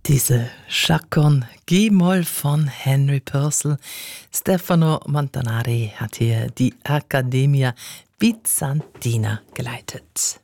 Diese Chaconne G-Moll von Henry Purcell. Stefano Montanari hat hier die Accademia Bizantina geleitet.